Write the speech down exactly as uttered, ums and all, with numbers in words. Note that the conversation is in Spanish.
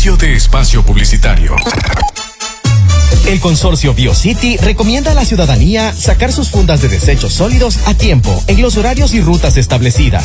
Inicio de espacio publicitario. El consorcio BioCity recomienda a la ciudadanía sacar sus fundas de desechos sólidos a tiempo, en los horarios y rutas establecidas.